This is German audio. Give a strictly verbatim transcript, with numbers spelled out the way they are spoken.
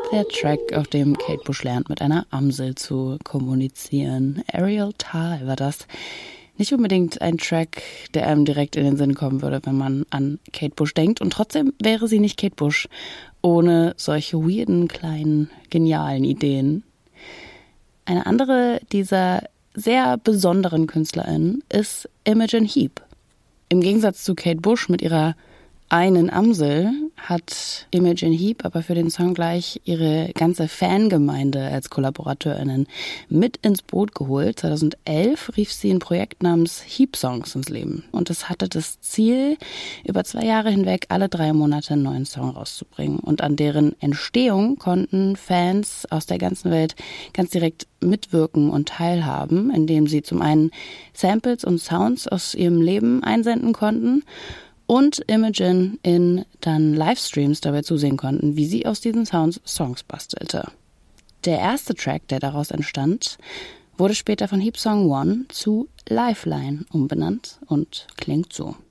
Der Track, auf dem Kate Bush lernt, mit einer Amsel zu kommunizieren. Ariel Tal war das. Nicht unbedingt ein Track, der einem direkt in den Sinn kommen würde, wenn man an Kate Bush denkt. Und trotzdem wäre sie nicht Kate Bush ohne solche weirden, kleinen, genialen Ideen. Eine andere dieser sehr besonderen KünstlerInnen ist Imogen Heap. Im Gegensatz zu Kate Bush mit ihrer einen Amsel hat Imogen Heap aber für den Song gleich ihre ganze Fangemeinde als KollaborateurInnen mit ins Boot geholt. zweitausendelf rief sie ein Projekt namens Heap Songs ins Leben. Und es hatte das Ziel, über zwei Jahre hinweg alle drei Monate einen neuen Song rauszubringen. Und an deren Entstehung konnten Fans aus der ganzen Welt ganz direkt mitwirken und teilhaben, indem sie zum einen Samples und Sounds aus ihrem Leben einsenden konnten und Imogen in dann Livestreams dabei zusehen konnten, wie sie aus diesen Sounds Songs bastelte. Der erste Track, der daraus entstand, wurde später von Heap Song One zu Lifeline umbenannt und klingt so.